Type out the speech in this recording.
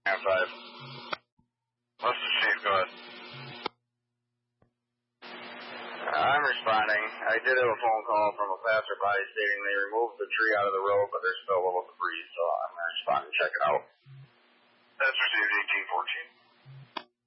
5. What's the chief? Go ahead. I'm responding. I did have a phone call from a passerby stating they removed the tree out of the road, but there's still a little debris, so I'm going to respond and check it out. That's received 1814.